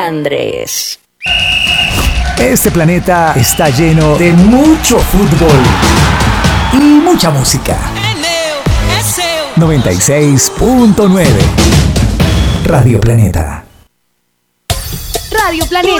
Andrés. Este planeta está lleno de mucho fútbol y mucha música. 96.9 Radio Planeta. Radio Planeta.